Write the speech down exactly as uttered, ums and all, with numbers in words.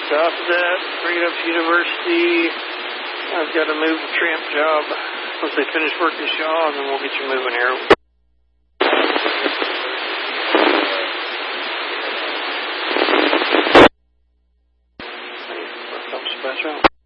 Stop that. Bring it up to University. I've got to move the tramp job once they finish working Shaw, and then we'll get you moving here. Dispatch out.